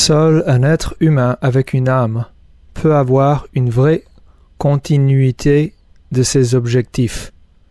Seul un être humain avec une âme peut avoir une vraie continuité de ses objectifs.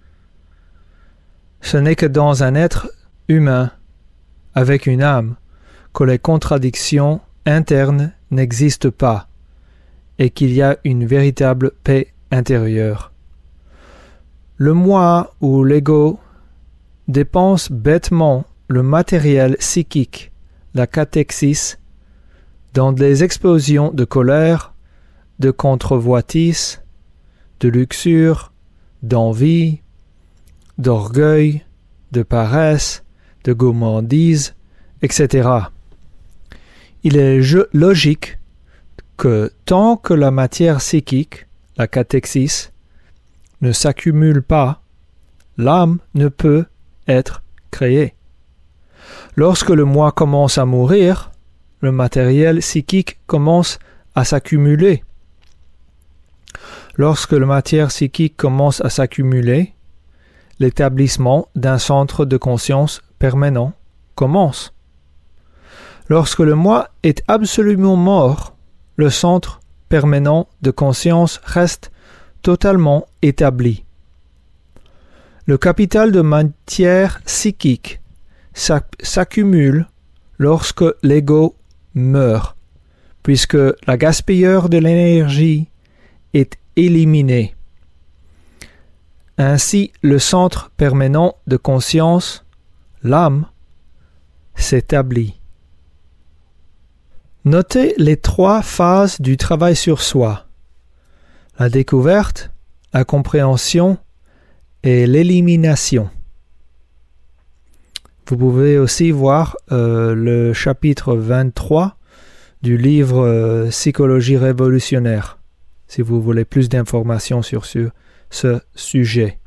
Ce n'est que dans un être humain avec une âme que les contradictions internes n'existent pas et qu'il y a une véritable paix intérieure. Le moi ou l'ego dépense bêtement le matériel psychique, la catexis, dans des explosions de colère, de controverse, de luxure, d'envie, d'orgueil, de paresse, de gourmandise, etc. Il est logique que tant que la matière psychique, la catexis, ne s'accumule pas, l'âme ne peut être créée. Lorsque le moi commence à mourir, le matériel psychique commence à s'accumuler. Lorsque la matière psychique commence à s'accumuler, l'établissement d'un centre de conscience permanent commence. Lorsque le moi est absolument mort, le centre permanent de conscience reste totalement établi. Le capital de matière psychique s'accumule lorsque l'ego meurt, puisque la gaspilleur de l'énergie est éliminé. Ainsi, le centre permanent de conscience, l'âme, s'établit. Notez les 3 phases du travail sur soi: la découverte, la compréhension et l'élimination. Vous pouvez aussi voir le chapitre 23 du livre Psychologie révolutionnaire, si vous voulez plus d'informations sur ce sujet.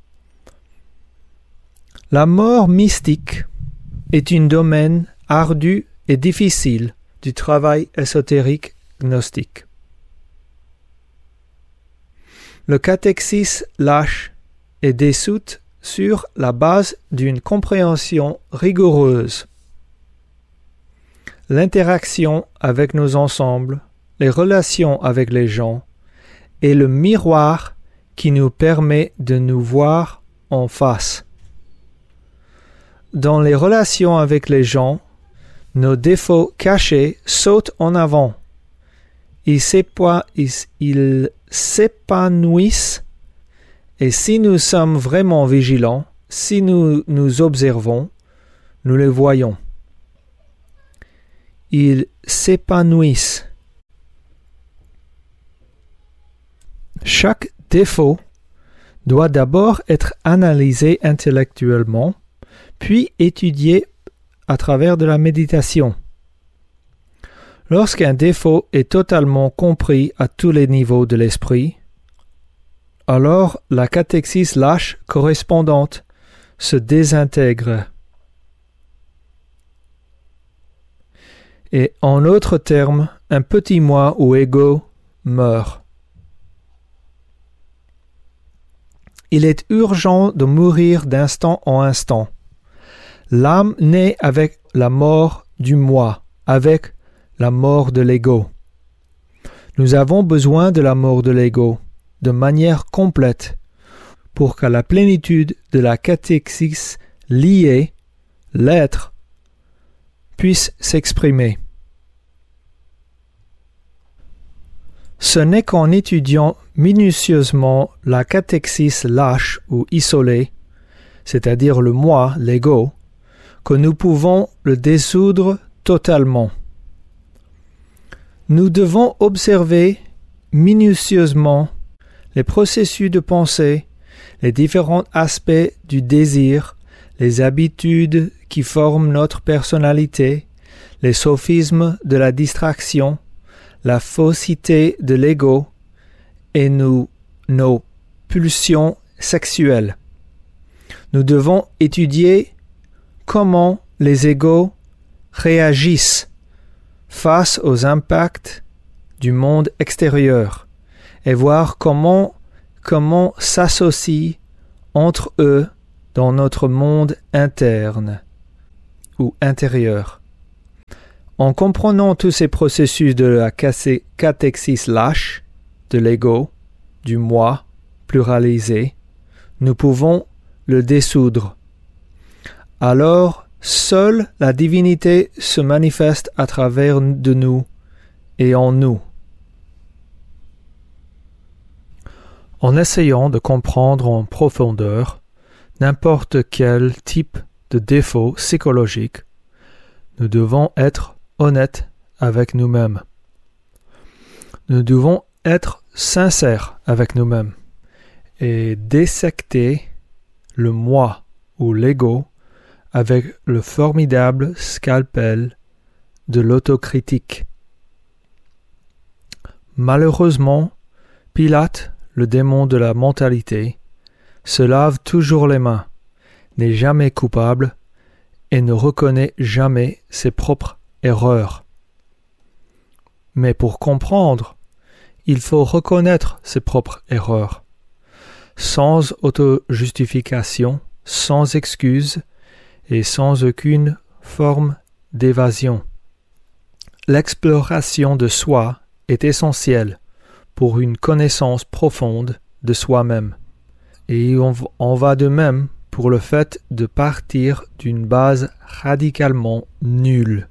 La mort mystique est un domaine ardu et difficile du travail ésotérique gnostique. Le catexis lâche est dissoute sur la base d'une compréhension rigoureuse. L'interaction avec nos ensembles, les relations avec les gens, est le miroir qui nous permet de nous voir en face. Dans les relations avec les gens, nos défauts cachés sautent en avant. Ils s'épanouissent, et si nous sommes vraiment vigilants, si nous nous observons, nous les voyons. Ils s'épanouissent. Chaque défaut doit d'abord être analysé intellectuellement, puis étudié à travers de la méditation. Lorsqu'un défaut est totalement compris à tous les niveaux de l'esprit, alors la catexis lâche correspondante se désintègre. Et en d'autres termes, un petit moi ou ego meurt. Il est urgent de mourir d'instant en instant. L'âme naît avec la mort du moi, avec la mort de l'ego. Nous avons besoin de la mort de l'ego de manière complète pour qu'à la plénitude de la catexis liée, l'être puisse s'exprimer. Ce n'est qu'en étudiant minutieusement la catexis lâche ou isolée, c'est-à-dire le moi, l'ego, que nous pouvons le dissoudre totalement. Nous devons observer minutieusement les processus de pensée, les différents aspects du désir, les habitudes qui forment notre personnalité, les sophismes de la distraction, la fausseté de l'ego et nos pulsions sexuelles. Nous devons étudier comment les égos réagissent face aux impacts du monde extérieur et voir comment s'associent entre eux dans notre monde interne ou intérieur. En comprenant tous ces processus de la cathexis lâche, de l'ego, du moi pluralisé, nous pouvons le dissoudre. Alors, seule la divinité se manifeste à travers de nous et en nous. En essayant de comprendre en profondeur n'importe quel type de défaut psychologique, nous devons être honnêtes avec nous-mêmes. Nous devons être sincères avec nous-mêmes et dissecter le moi ou l'ego avec le formidable scalpel de l'autocritique. Malheureusement, Pilate, le démon de la mentalité, se lave toujours les mains, n'est jamais coupable et ne reconnaît jamais ses propres erreurs. Mais pour comprendre, il faut reconnaître ses propres erreurs, sans auto-justification, sans excuse et sans aucune forme d'évasion. L'exploration de soi est essentielle pour une connaissance profonde de soi-même. Et on va de même pour le fait de partir d'une base radicalement nulle.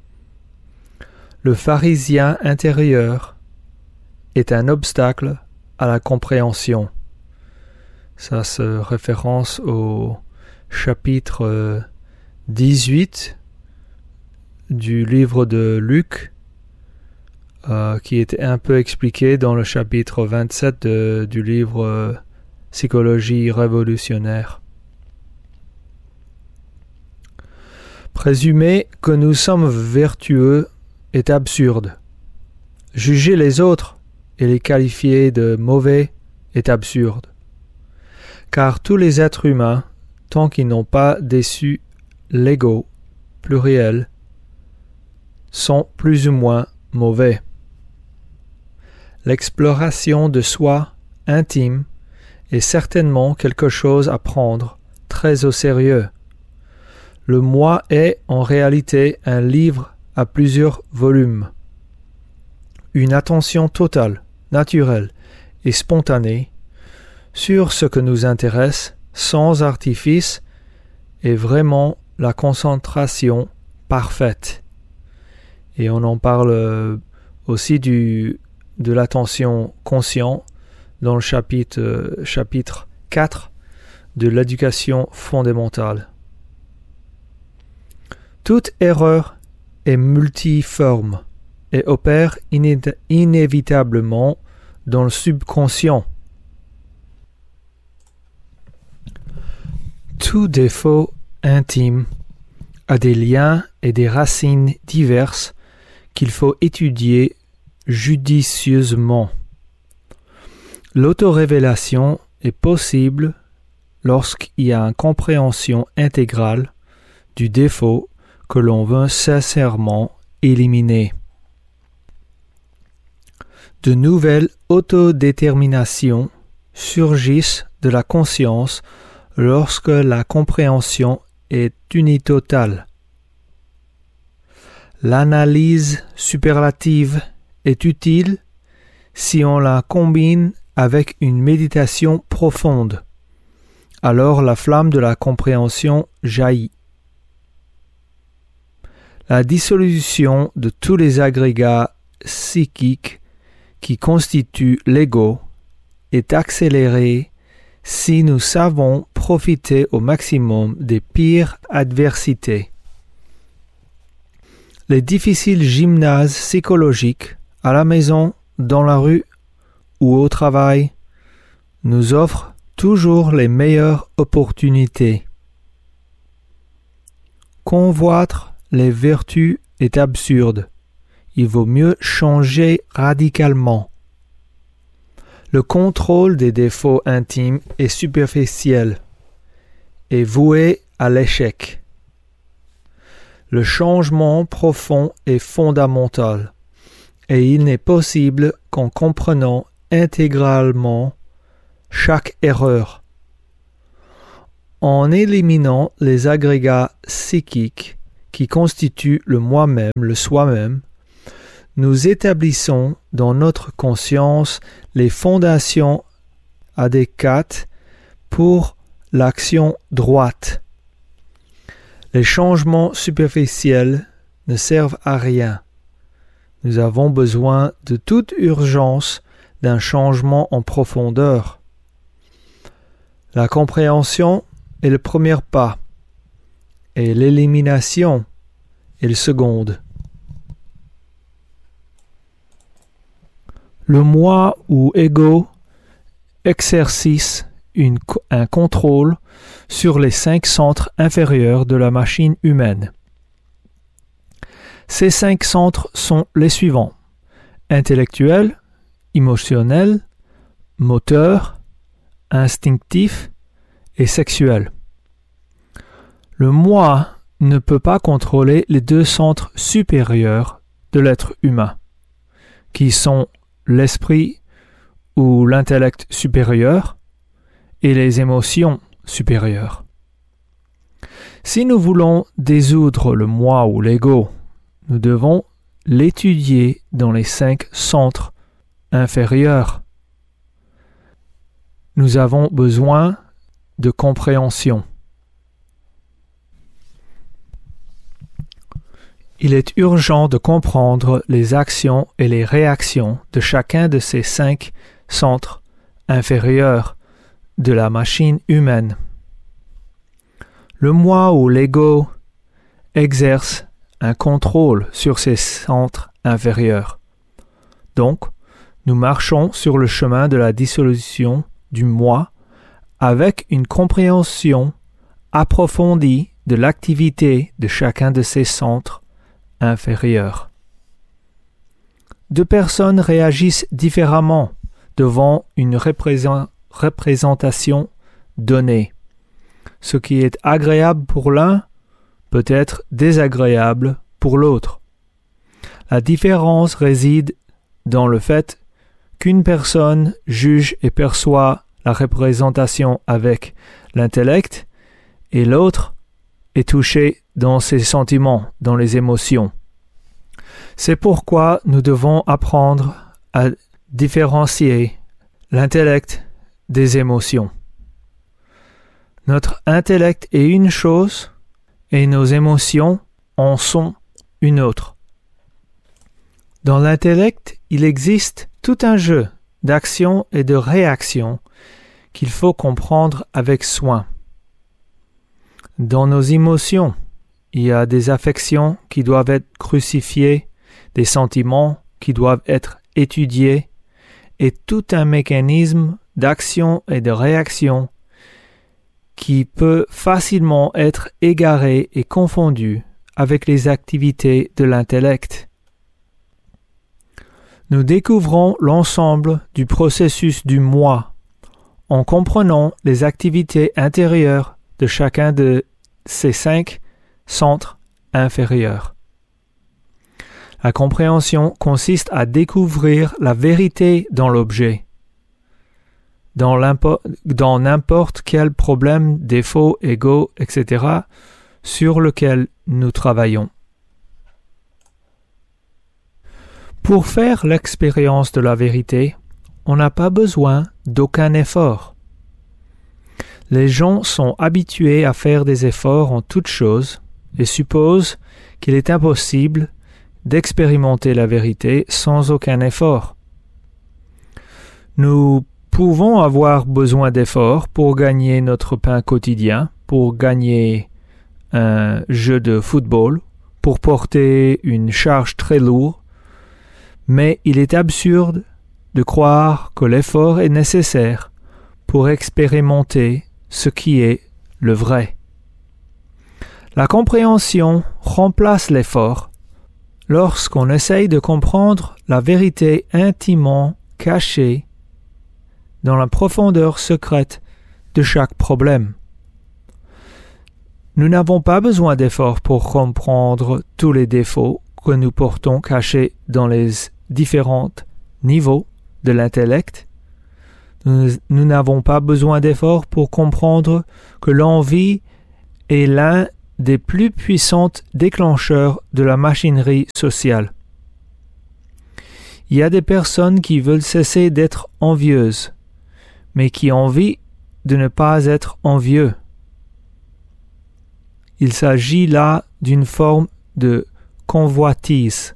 Le pharisien intérieur est un obstacle à la compréhension. Ça se référence au chapitre 18 du livre de Luc, qui était un peu expliqué dans le chapitre 27 du livre Psychologie révolutionnaire. Présumer que nous sommes vertueux est absurde. Juger les autres et les qualifier de mauvais est absurde. Car tous les êtres humains, tant qu'ils n'ont pas déçu l'ego pluriel, sont plus ou moins mauvais. L'exploration de soi intime est certainement quelque chose à prendre très au sérieux. Le moi est en réalité un livre à plusieurs volumes. Une attention totale, naturelle et spontanée sur ce que nous intéresse, sans artifice, est vraiment la concentration parfaite. Et on en parle aussi de l'attention consciente dans le chapitre 4 de l'éducation fondamentale. Toute erreur est multiforme et opère inévitablement dans le subconscient. Tout défaut intime a des liens et des racines diverses qu'il faut étudier judicieusement. L'autorévélation est possible lorsqu'il y a une compréhension intégrale du défaut que l'on veut sincèrement éliminer. De nouvelles autodéterminations surgissent de la conscience lorsque la compréhension est unitotale. L'analyse superlative est utile si on la combine avec une méditation profonde. Alors la flamme de la compréhension jaillit. La dissolution de tous les agrégats psychiques qui constituent l'ego est accélérée si nous savons profiter au maximum des pires adversités. Les difficiles gymnases psychologiques, à la maison, dans la rue ou au travail, nous offrent toujours les meilleures opportunités. Convoiter les vertus est absurde. Il vaut mieux changer radicalement. Le contrôle des défauts intimes est superficiel et voué à l'échec. Le changement profond est fondamental et il n'est possible qu'en comprenant intégralement chaque erreur. En éliminant les agrégats psychiques qui constitue le moi-même, le soi-même, nous établissons dans notre conscience les fondations adéquates pour l'action droite. Les changements superficiels ne servent à rien. Nous avons besoin de toute urgence d'un changement en profondeur. La compréhension est le premier pas et l'élimination est le second. Le moi ou ego exerce un contrôle sur les 5 centres inférieurs de la machine humaine. Ces 5 centres sont les suivants: intellectuel, émotionnel, moteur, instinctif et sexuel. Le moi ne peut pas contrôler les 2 centres supérieurs de l'être humain, qui sont l'esprit ou l'intellect supérieur et les émotions supérieures. Si nous voulons dissoudre le moi ou l'ego, nous devons l'étudier dans les 5 centres inférieurs. Nous avons besoin de compréhension. Il est urgent de comprendre les actions et les réactions de chacun de ces 5 centres inférieurs de la machine humaine. Le moi ou l'ego exerce un contrôle sur ces centres inférieurs. Donc, nous marchons sur le chemin de la dissolution du moi avec une compréhension approfondie de l'activité de chacun de ces centres inférieurs. 2 personnes réagissent différemment devant une représentation donnée. Ce qui est agréable pour l'un peut être désagréable pour l'autre. La différence réside dans le fait qu'une personne juge et perçoit la représentation avec l'intellect et l'autre est touché dans ses sentiments, dans les émotions. C'est pourquoi nous devons apprendre à différencier l'intellect des émotions. Notre intellect est une chose et nos émotions en sont une autre. Dans l'intellect, il existe tout un jeu d'action et de réaction qu'il faut comprendre avec soin. Dans nos émotions, il y a des affections qui doivent être crucifiées, des sentiments qui doivent être étudiés, et tout un mécanisme d'action et de réaction qui peut facilement être égaré et confondu avec les activités de l'intellect. Nous découvrons l'ensemble du processus du moi en comprenant les activités intérieures de chacun de ces 5 centres inférieurs. La compréhension consiste à découvrir la vérité dans l'objet, dans n'importe quel problème, défaut, ego, etc., sur lequel nous travaillons. Pour faire l'expérience de la vérité, on n'a pas besoin d'aucun effort. Les gens sont habitués à faire des efforts en toutes choses et supposent qu'il est impossible d'expérimenter la vérité sans aucun effort. Nous pouvons avoir besoin d'efforts pour gagner notre pain quotidien, pour gagner un jeu de football, pour porter une charge très lourde, mais il est absurde de croire que l'effort est nécessaire pour expérimenter ce qui est le vrai. La compréhension remplace l'effort lorsqu'on essaye de comprendre la vérité intimement cachée dans la profondeur secrète de chaque problème. Nous n'avons pas besoin d'efforts pour comprendre tous les défauts que nous portons cachés dans les différents niveaux de l'intellect. Nous n'avons pas besoin d'efforts pour comprendre que l'envie est l'un des plus puissantes déclencheurs de la machinerie sociale. Il y a des personnes qui veulent cesser d'être envieuses, mais qui ont envie de ne pas être envieux. Il s'agit là d'une forme de convoitise.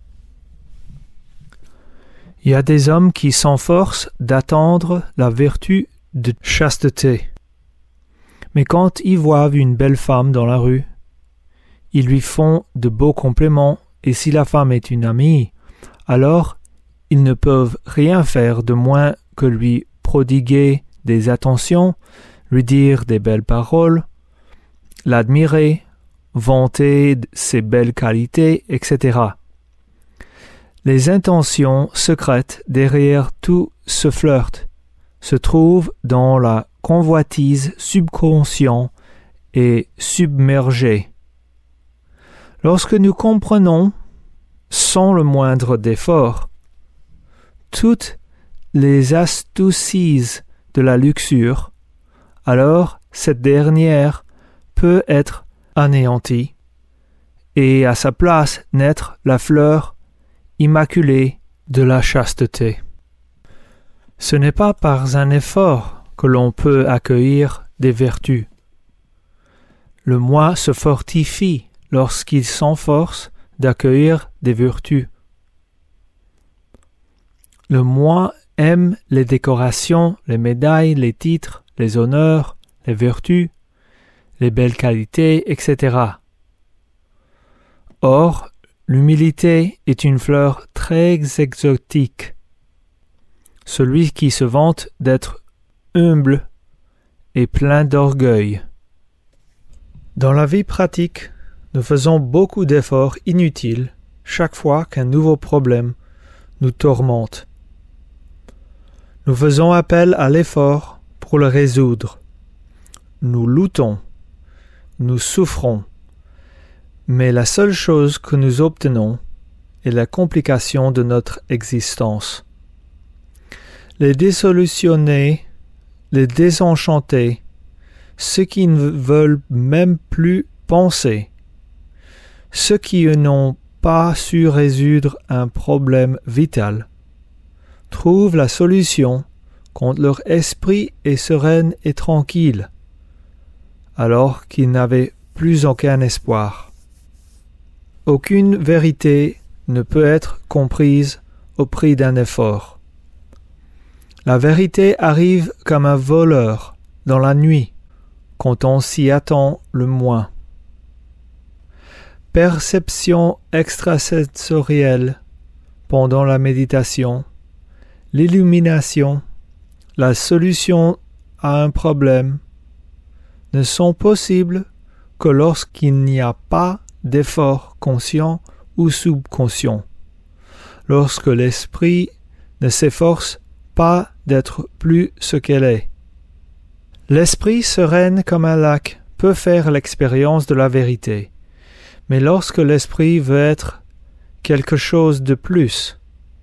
Il y a des hommes qui s'efforcent d'attendre la vertu de chasteté. Mais quand ils voient une belle femme dans la rue, ils lui font de beaux compliments, et si la femme est une amie, alors ils ne peuvent rien faire de moins que lui prodiguer des attentions, lui dire des belles paroles, l'admirer, vanter ses belles qualités, etc. Les intentions secrètes derrière tout ce flirt se trouvent dans la convoitise subconsciente et submergée. Lorsque nous comprenons, sans le moindre effort, toutes les astuces de la luxure, alors cette dernière peut être anéantie et à sa place naître la fleur immaculée de la chasteté. Ce n'est pas par un effort que l'on peut accueillir des vertus. Le moi se fortifie lorsqu'il s'efforce d'accueillir des vertus. Le moi aime les décorations, les médailles, les titres, les honneurs, les vertus, les belles qualités, etc. Or, l'humilité est une fleur très exotique. Celui qui se vante d'être humble et plein d'orgueil. Dans la vie pratique, nous faisons beaucoup d'efforts inutiles chaque fois qu'un nouveau problème nous tourmente. Nous faisons appel à l'effort pour le résoudre. Nous luttons, nous souffrons, mais la seule chose que nous obtenons est la complication de notre existence. Les désolutionnés, les désenchantés, ceux qui ne veulent même plus penser, ceux qui n'ont pas su résoudre un problème vital, trouvent la solution quand leur esprit est serein et tranquille, alors qu'ils n'avaient plus aucun espoir. Aucune vérité ne peut être comprise au prix d'un effort. La vérité arrive comme un voleur dans la nuit, quand on s'y attend le moins. Perception extrasensorielle pendant la méditation, l'illumination, la solution à un problème ne sont possibles que lorsqu'il n'y a pas d'effort conscient ou subconscient, lorsque l'esprit ne s'efforce pas d'être plus ce qu'elle est. L'esprit serein comme un lac peut faire l'expérience de la vérité, mais lorsque l'esprit veut être quelque chose de plus,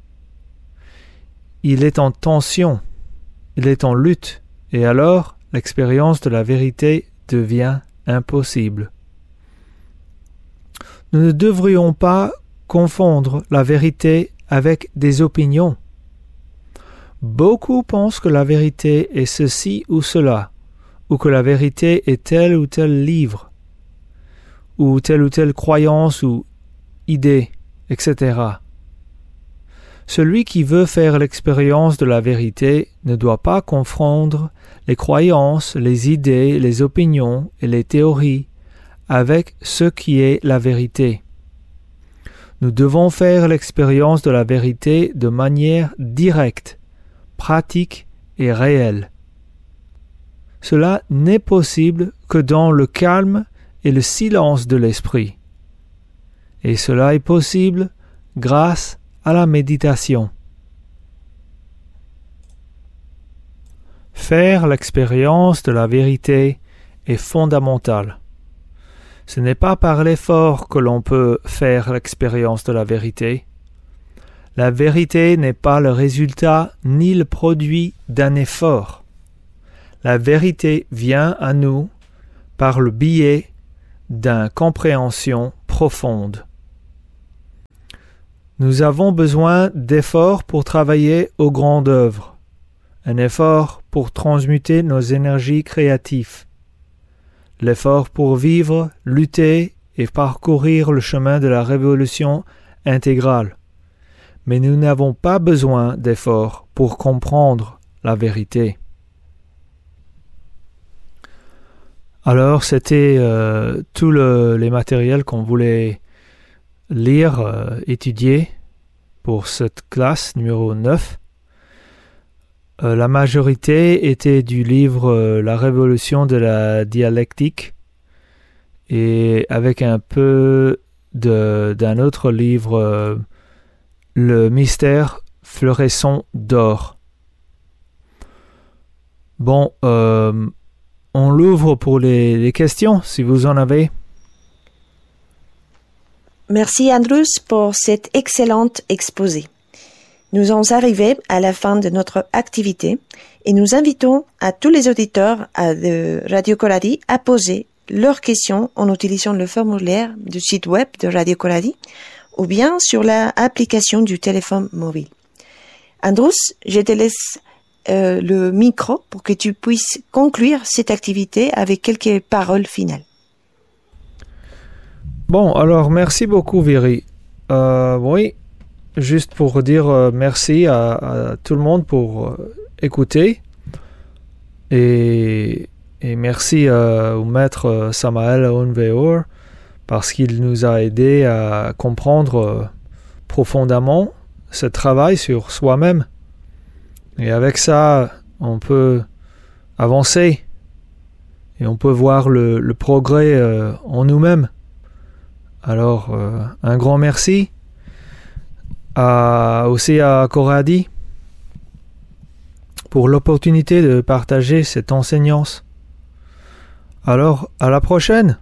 il est en tension, il est en lutte, et alors l'expérience de la vérité devient impossible. Nous ne devrions pas confondre la vérité avec des opinions. Beaucoup pensent que la vérité est ceci ou cela, ou que la vérité est tel ou tel livre, ou telle croyance ou idée, etc. Celui qui veut faire l'expérience de la vérité ne doit pas confondre les croyances, les idées, les opinions et les théories avec ce qui est la vérité. Nous devons faire l'expérience de la vérité de manière directe, pratique et réelle. Cela n'est possible que dans le calme et le silence de l'esprit. Et cela est possible grâce à la méditation. Faire l'expérience de la vérité est fondamental. Ce n'est pas par l'effort que l'on peut faire l'expérience de la vérité. La vérité n'est pas le résultat ni le produit d'un effort. La vérité vient à nous par le biais d'une compréhension profonde. Nous avons besoin d'efforts pour travailler aux grandes œuvres, un effort pour transmuter nos énergies créatives, l'effort pour vivre, lutter et parcourir le chemin de la révolution intégrale. Mais nous n'avons pas besoin d'efforts pour comprendre la vérité. Alors, c'était tous les matériels qu'on voulait lire, étudier pour cette classe numéro 9. La majorité était du livre La révolution de la dialectique et avec un peu d'un autre livre, Le mystère fluorescent d'or. Bon, on l'ouvre pour les questions, si vous en avez. Merci Andrus pour cet excellent exposé. Nous sommes arrivés à la fin de notre activité et nous invitons à tous les auditeurs de Radio Coradi à poser leurs questions en utilisant le formulaire du site web de Radio Coradi ou bien sur l'application du téléphone mobile. Andrus, je te laisse le micro pour que tu puisses conclure cette activité avec quelques paroles finales. Bon, alors merci beaucoup Viri. Oui, juste pour dire merci à tout le monde pour écouter et merci au maître Samael Onveor parce qu'il nous a aidé à comprendre profondément ce travail sur soi-même. Et avec ça, on peut avancer et on peut voir le progrès en nous-mêmes. Alors, un grand merci aussi à Coradi pour l'opportunité de partager cette enseignance. Alors, à la prochaine!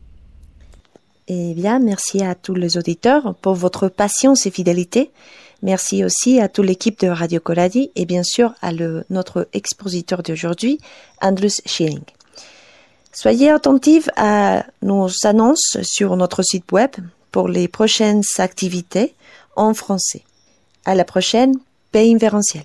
Eh bien, merci à tous les auditeurs pour votre patience et fidélité. Merci aussi à toute l'équipe de Radio Coradi et bien sûr à notre expositeur d'aujourd'hui, Andrus Schilling. Soyez attentifs à nos annonces sur notre site web pour les prochaines activités en français. À la prochaine, paix invérentielle.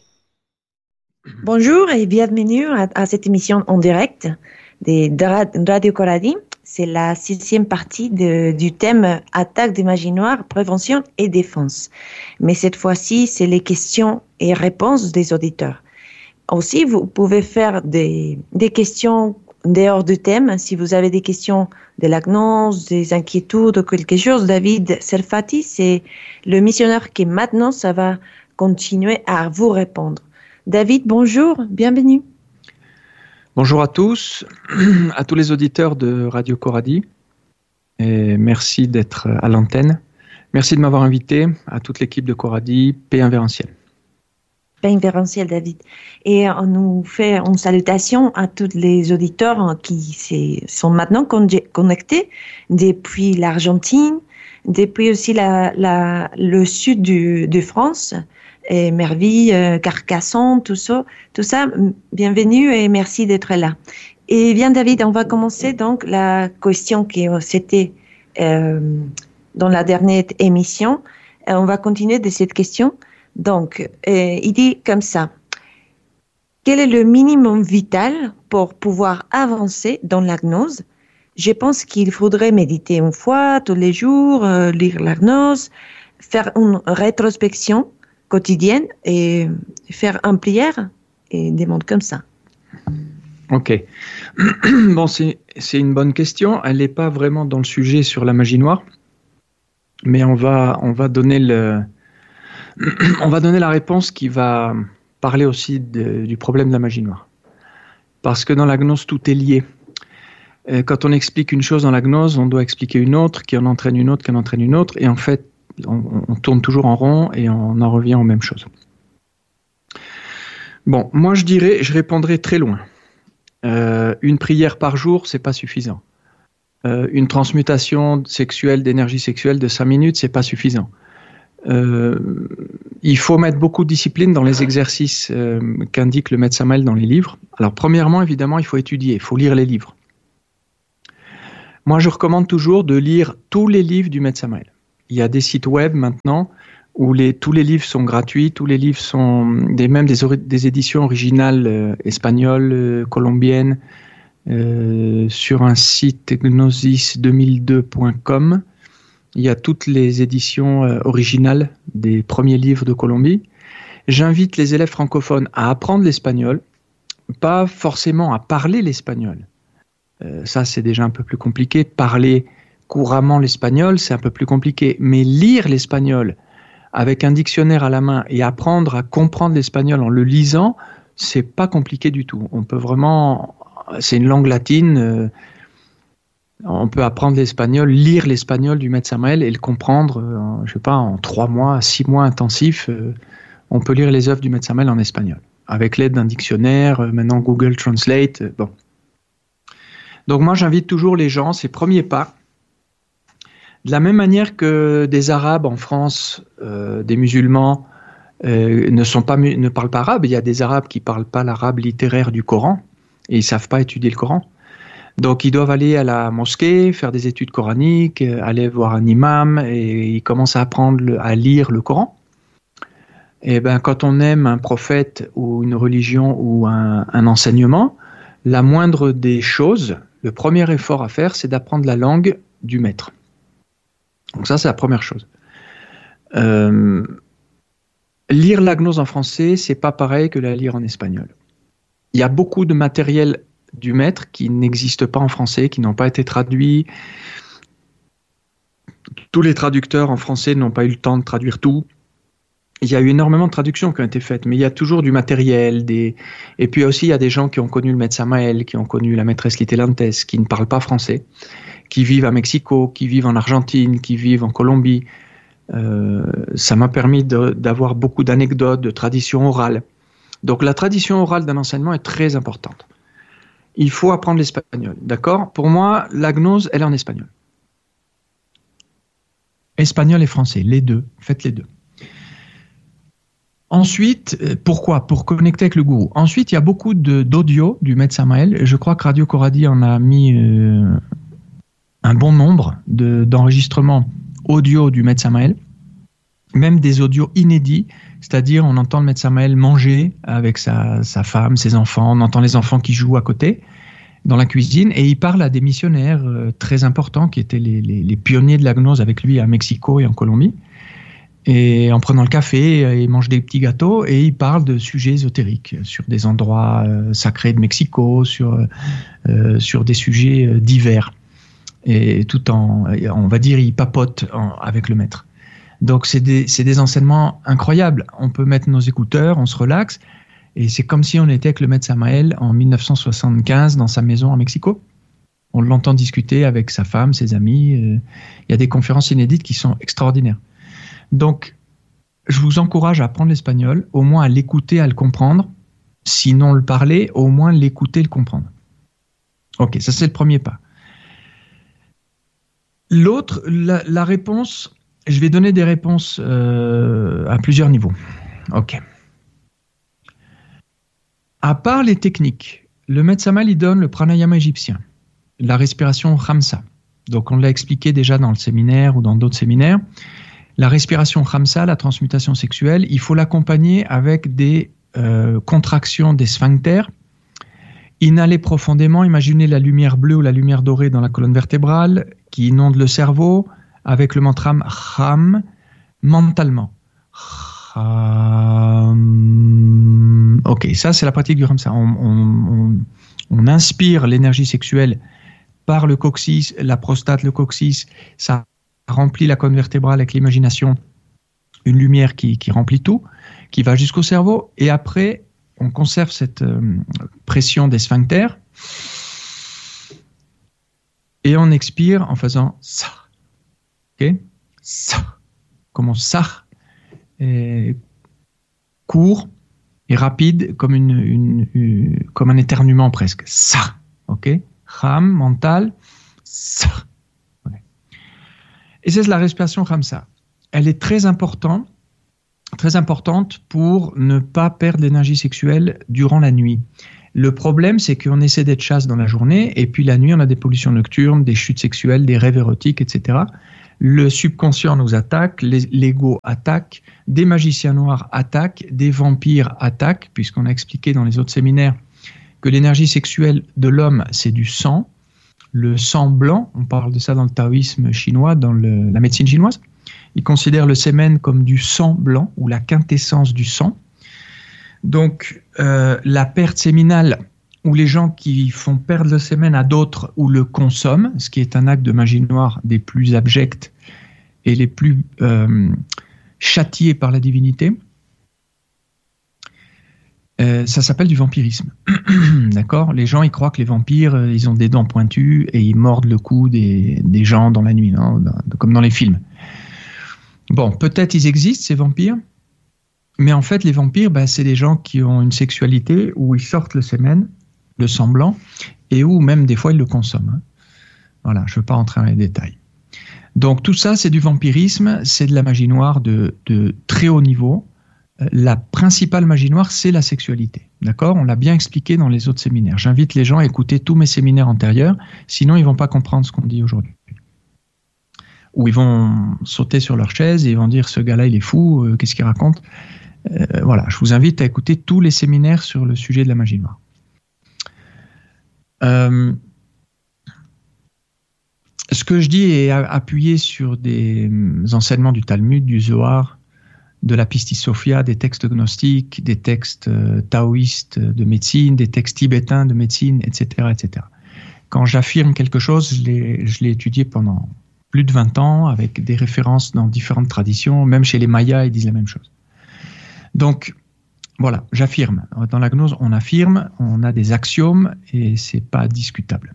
Bonjour et bienvenue à cette émission en direct de Radio Coradi. C'est la 6e partie du thème Attaque des magies noires, prévention et défense. Mais cette fois-ci, c'est les questions et réponses des auditeurs. Aussi, vous pouvez faire des questions dehors du thème. Si vous avez des questions de la gnose, des inquiétudes ou quelque chose, David Serfati, c'est le missionnaire qui maintenant, ça va continuer à vous répondre. David, bonjour, bienvenue. Bonjour à tous les auditeurs de Radio Coradi, et merci d'être à l'antenne. Merci de m'avoir invité, à toute l'équipe de Coradi, paix invérentielle. Paix invérentielle, David. Et on nous fait une salutation à tous les auditeurs qui sont maintenant connectés depuis l'Argentine, depuis aussi le sud de France, et Merville, Carcassonne, tout ça, bienvenue et merci d'être là. Et bien David, on va commencer donc la question qui c'était dans la dernière émission. On va continuer de cette question. Donc, il dit comme ça. Quel est le minimum vital pour pouvoir avancer dans la gnose? Je pense qu'il faudrait méditer une fois tous les jours, lire la gnose, faire une rétrospection quotidienne et faire une prière et des mondes comme ça. Ok. Bon, c'est une bonne question. Elle n'est pas vraiment dans le sujet sur la magie noire, mais on va donner la réponse qui va parler aussi du problème de la magie noire. Parce que dans la gnose, tout est lié. Quand on explique une chose dans la gnose, on doit expliquer une autre, qui en entraîne une autre, qui en entraîne une autre, et en fait, on tourne toujours en rond et on en revient aux mêmes choses. Bon, moi je répondrai très loin. Une prière par jour, c'est pas suffisant. Une transmutation sexuelle, d'énergie sexuelle de 5 minutes, c'est pas suffisant. Il faut mettre beaucoup de discipline dans les exercices qu'indique le maître Samael dans les livres. Alors premièrement, évidemment, il faut étudier, il faut lire les livres. Moi, je recommande toujours de lire tous les livres du Maître Samael. Il y a des sites web maintenant où tous les livres sont gratuits, tous les livres sont même des éditions originales espagnoles, colombiennes, sur un site gnosis2002.com. Il y a toutes les éditions originales des premiers livres de Colombie. J'invite les élèves francophones à apprendre l'espagnol, pas forcément à parler l'espagnol. Ça, c'est déjà un peu plus compliqué. Parler couramment l'espagnol, c'est un peu plus compliqué. Mais lire l'espagnol avec un dictionnaire à la main et apprendre à comprendre l'espagnol en le lisant, c'est pas compliqué du tout. On peut vraiment... C'est une langue latine. On peut apprendre l'espagnol, lire l'espagnol du Maître Samael et le comprendre, je sais pas, en 3 mois, 6 mois intensifs. On peut lire les œuvres du Maître Samael en espagnol, avec l'aide d'un dictionnaire, maintenant Google Translate. Bon. Donc moi, j'invite toujours les gens, ces premiers pas, de la même manière que des Arabes en France, des musulmans, ne parlent pas arabe. Il y a des Arabes qui ne parlent pas l'arabe littéraire du Coran et ils ne savent pas étudier le Coran. Donc ils doivent aller à la mosquée, faire des études coraniques, aller voir un imam et ils commencent à apprendre à lire le Coran. Et ben, quand on aime un prophète ou une religion ou un enseignement, la moindre des choses, le premier effort à faire, c'est d'apprendre la langue du maître. Donc ça, c'est la première chose. Lire la gnose en français, c'est pas pareil que la lire en espagnol. Il y a beaucoup de matériel du maître qui n'existe pas en français, qui n'ont pas été traduits. Tous les traducteurs en français n'ont pas eu le temps de traduire tout. Il y a eu énormément de traductions qui ont été faites, mais il y a toujours du matériel. Et puis aussi, il y a des gens qui ont connu le Maître Samael, qui ont connu la maîtresse Litelantes, qui ne parlent pas français, qui vivent à Mexico, qui vivent en Argentine, qui vivent en Colombie. Ça m'a permis d'avoir beaucoup d'anecdotes, de traditions orales. Donc la tradition orale d'un enseignement est très importante. Il faut apprendre l'espagnol, d'accord ? Pour moi, la gnose, elle est en espagnol. Espagnol et français, les deux, faites les deux. Ensuite, pourquoi ? Pour connecter avec le gourou. Ensuite, il y a beaucoup d'audio du Maître Samael. Je crois que Radio Coradi en a mis un bon nombre d'enregistrements audio du Maître Samael, même des audios inédits, c'est-à-dire on entend le Maître Samael manger avec sa femme, ses enfants, on entend les enfants qui jouent à côté dans la cuisine, et il parle à des missionnaires très importants qui étaient les pionniers de la gnose avec lui à Mexico et en Colombie. Et en prenant le café, il mange des petits gâteaux et il parle de sujets ésotériques sur des endroits sacrés de Mexico, sur des sujets divers. Et tout on va dire, il papote avec le maître. Donc c'est des enseignements incroyables. On peut mettre nos écouteurs, on se relaxe, et c'est comme si on était avec le Maître Samael en 1975 dans sa maison à Mexico. On l'entend discuter avec sa femme, ses amis. Il y a des conférences inédites qui sont extraordinaires. Donc, je vous encourage à apprendre l'espagnol, au moins à l'écouter, à le comprendre. Sinon le parler, au moins l'écouter, le comprendre. Ok, ça c'est le premier pas. L'autre, la réponse, je vais donner des réponses à plusieurs niveaux. Ok. À part les techniques, le Maître Samael, il donne le pranayama égyptien, la respiration Khamsa. Donc on l'a expliqué déjà dans le séminaire ou dans d'autres séminaires. La respiration Khamsa, la transmutation sexuelle, il faut l'accompagner avec des contractions des sphincters. Inhaler profondément, imaginez la lumière bleue ou la lumière dorée dans la colonne vertébrale qui inonde le cerveau avec le mantra Kham mentalement. Kham. Ok, ça c'est la pratique du Khamsa. On inspire l'énergie sexuelle par le coccyx, la prostate, le coccyx, ça remplit la colonne vertébrale avec l'imagination, une lumière qui remplit tout, qui va jusqu'au cerveau, et après on conserve cette pression des sphincters et on expire en faisant ça. Ok, ça. Comment ça, court et rapide comme comme un éternuement presque. Ça. Ok, Kham mental. Ça. Et c'est la respiration Khamsa. Elle est très importante pour ne pas perdre l'énergie sexuelle durant la nuit. Le problème, c'est qu'on essaie d'être chaste dans la journée, et puis la nuit, on a des pollutions nocturnes, des chutes sexuelles, des rêves érotiques, etc. Le subconscient nous attaque, l'ego attaque, des magiciens noirs attaquent, des vampires attaquent, puisqu'on a expliqué dans les autres séminaires que l'énergie sexuelle de l'homme, c'est du sang, le sang blanc, on parle de ça dans le taoïsme chinois, dans la médecine chinoise. Ils considèrent le semen comme du sang blanc, ou la quintessence du sang. Donc, la perte séminale, ou les gens qui font perdre le semen à d'autres ou le consomment, ce qui est un acte de magie noire des plus abjects et les plus châtiés par la divinité, ça s'appelle du vampirisme. D'accord ? Les gens, ils croient que les vampires, ils ont des dents pointues et ils mordent le cou des gens dans la nuit, hein, comme dans les films. Bon, peut-être ils existent, ces vampires, mais en fait, les vampires, c'est des gens qui ont une sexualité où ils sortent le semen, le sang blanc, et où même des fois, ils le consomment. Hein. Voilà, je ne veux pas rentrer dans les détails. Donc tout ça, c'est du vampirisme, c'est de la magie noire de très haut niveau. La principale magie noire, c'est la sexualité. D'accord ? On l'a bien expliqué dans les autres séminaires. J'invite les gens à écouter tous mes séminaires antérieurs, sinon ils ne vont pas comprendre ce qu'on dit aujourd'hui. Ou ils vont sauter sur leur chaise et ils vont dire « ce gars-là, il est fou, qu'est-ce qu'il raconte ?» Voilà, je vous invite à écouter tous les séminaires sur le sujet de la magie noire. Ce que je dis est appuyé sur des enseignements du Talmud, du Zohar, de la Pistis Sophia, des textes gnostiques, des textes taoïstes de médecine, des textes tibétains de médecine, etc. etc. Quand j'affirme quelque chose, je l'ai étudié pendant plus de 20 ans, avec des références dans différentes traditions, même chez les Mayas, ils disent la même chose. Donc, voilà, j'affirme. Dans la gnose, on affirme, on a des axiomes, et c'est pas discutable.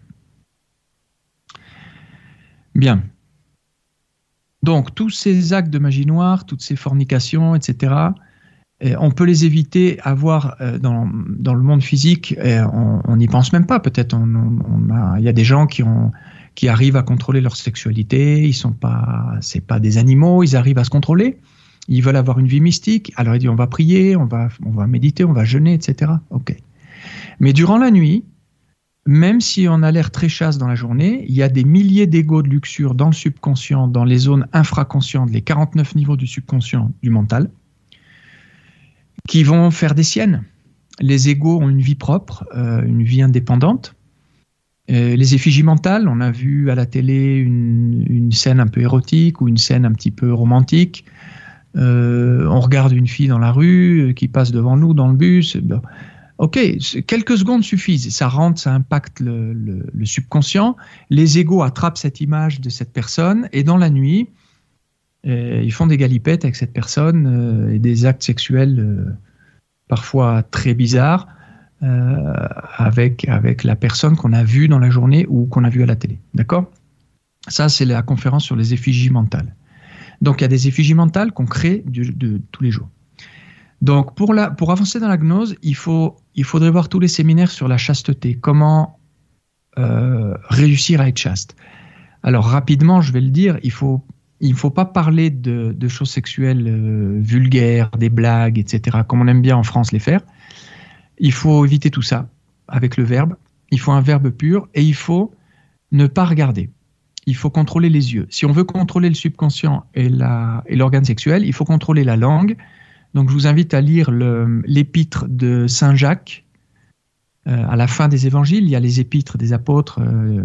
Bien. Donc, tous ces actes de magie noire, toutes ces fornications, etc., on peut les éviter à voir dans le monde physique, on n'y pense même pas. Peut-être il y a des gens qui arrivent à contrôler leur sexualité, c'est pas des animaux, ils arrivent à se contrôler, ils veulent avoir une vie mystique, alors ils disent on va prier, on va méditer, on va jeûner, etc. Ok. Mais durant la nuit, même si on a l'air très chaste dans la journée, il y a des milliers d'égos de luxure dans le subconscient, dans les zones infraconscientes, les 49 niveaux du subconscient, du mental, qui vont faire des siennes. Les égos ont une vie propre, une vie indépendante. Les effigies mentales, on a vu à la télé une scène un peu érotique ou une scène un petit peu romantique. On regarde une fille dans la rue qui passe devant nous dans le bus. Ok, quelques secondes suffisent. Ça rentre, ça impacte le subconscient. Les égos attrapent cette image de cette personne et dans la nuit, ils font des galipettes avec cette personne et des actes sexuels parfois très bizarres avec la personne qu'on a vue dans la journée ou qu'on a vue à la télé. D'accord ? Ça, c'est la conférence sur les effigies mentales. Donc, il y a des effigies mentales qu'on crée de tous les jours. Donc, pour avancer dans la gnose, il faudrait voir tous les séminaires sur la chasteté. Comment réussir à être chaste. Alors, rapidement, je vais le dire, il faut pas parler de choses sexuelles vulgaires, des blagues, etc., comme on aime bien en France les faire. Il faut éviter tout ça avec le verbe. Il faut un verbe pur et il faut ne pas regarder. Il faut contrôler les yeux. Si on veut contrôler le subconscient et l'organe sexuel, il faut contrôler la langue. Donc, je vous invite à lire l'épître de Saint Jacques. À la fin des évangiles, il y a les épîtres des apôtres,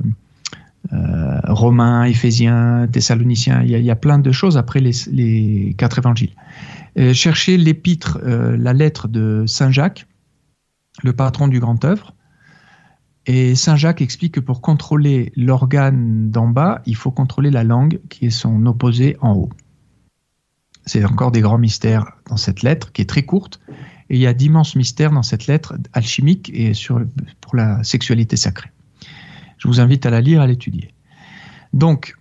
Romains, Éphésiens, Thessaloniciens. Il y a plein de choses après les 4 évangiles. Cherchez l'épître, la lettre de Saint Jacques, le patron du grand œuvre. Et Saint Jacques explique que pour contrôler l'organe d'en bas, il faut contrôler la langue qui est son opposé en haut. C'est encore des grands mystères dans cette lettre qui est très courte. Et il y a d'immenses mystères dans cette lettre alchimique et pour la sexualité sacrée. Je vous invite à la lire, à l'étudier. Donc,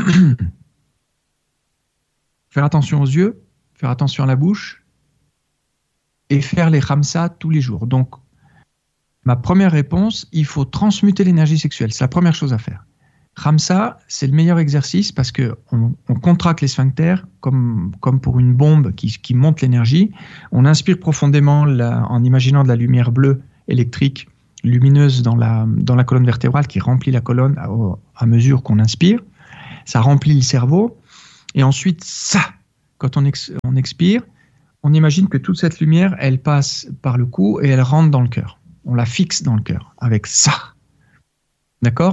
faire attention aux yeux, faire attention à la bouche et faire les khamsa tous les jours. Donc, ma première réponse, il faut transmuter l'énergie sexuelle. C'est la première chose à faire. Khamsa, c'est le meilleur exercice parce qu'on contracte les sphincters comme pour une bombe qui monte l'énergie. On inspire profondément en imaginant de la lumière bleue électrique lumineuse dans la colonne vertébrale qui remplit la colonne à mesure qu'on inspire. Ça remplit le cerveau. Et ensuite, quand on expire, on imagine que toute cette lumière, elle passe par le cou et elle rentre dans le cœur. On la fixe dans le cœur avec ça. D'accord ?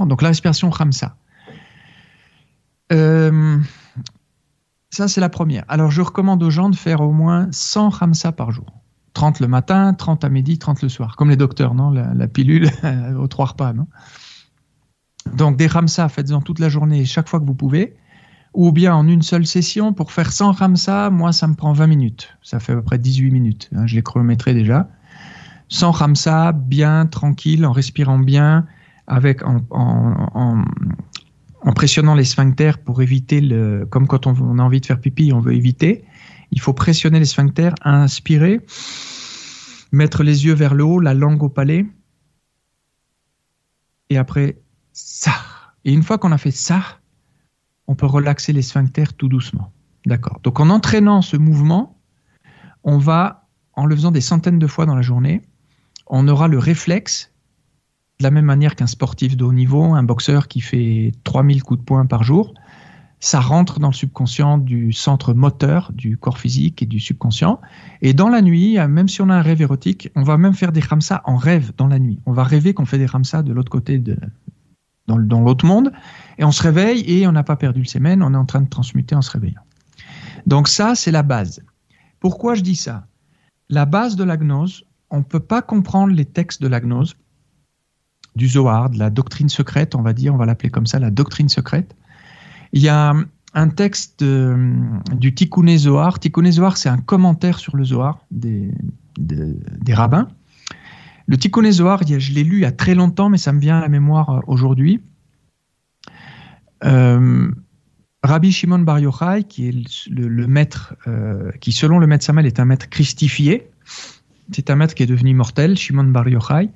Donc la respiration Khamsa. Ça, c'est la première. Alors, je recommande aux gens de faire au moins 100 Khamsa par jour. 30 le matin, 30 à midi, 30 le soir. Comme les docteurs, non ? La pilule aux 3 repas, non ? Donc, des Khamsa, faites-en toute la journée, chaque fois que vous pouvez. Ou bien en une seule session, pour faire 100 Khamsa, moi, ça me prend 20 minutes. Ça fait à peu près 18 minutes. Je l'ai chronométré déjà. 100 Khamsa, bien, tranquille, en respirant bien, en pressionnant les sphincters pour éviter comme quand on a envie de faire pipi, on veut éviter. Il faut pressionner les sphincters, inspirer, mettre les yeux vers le haut, la langue au palais. Et après, ça. Et une fois qu'on a fait ça, on peut relaxer les sphincters tout doucement. D'accord. Donc en entraînant ce mouvement, on va, en le faisant des centaines de fois dans la journée, on aura le réflexe, de la même manière qu'un sportif de haut niveau, un boxeur qui fait 3000 coups de poing par jour, ça rentre dans le subconscient du centre moteur du corps physique et du subconscient. Et dans la nuit, même si on a un rêve érotique, on va même faire des khamsa en rêve dans la nuit. On va rêver qu'on fait des khamsa de l'autre côté, dans l'autre monde, et on se réveille et on n'a pas perdu le sémen, on est en train de transmuter en se réveillant. Donc ça, c'est la base. Pourquoi je dis ça ? La base de la gnose, on ne peut pas comprendre les textes de la gnose, du Zohar, de la doctrine secrète, on va l'appeler comme ça, la doctrine secrète. Il y a un texte du Tikkuné Zohar. Tikkuné Zohar, c'est un commentaire sur le Zohar des rabbins. Le Tikkuné Zohar, je l'ai lu il y a très longtemps, mais ça me vient à la mémoire aujourd'hui. Rabbi Shimon Bar Yochai, qui est le maître, qui selon le maître Samuel est un maître christifié, c'est un maître qui est devenu immortel, Shimon Bar Yochai.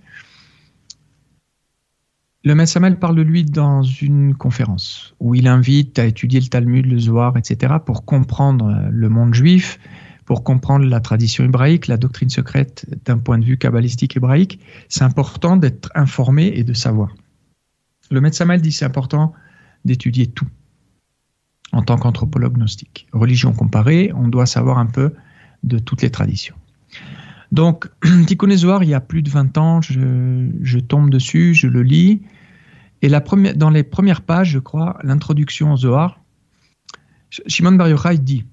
Le maître Samuel parle de lui dans une conférence où il invite à étudier le Talmud, le Zohar, etc. pour comprendre le monde juif, pour comprendre la tradition hébraïque, la doctrine secrète d'un point de vue kabbalistique hébraïque. C'est important d'être informé et de savoir. Le maître Samuel dit que c'est important d'étudier tout en tant qu'anthropologue gnostique. Religion comparée, on doit savoir un peu de toutes les traditions. Donc, Tikkuné Zohar, il y a plus de 20 ans, je tombe dessus, je le lis. Et dans les premières pages, je crois, l'introduction au Zohar, Shimon Bar Yochai dit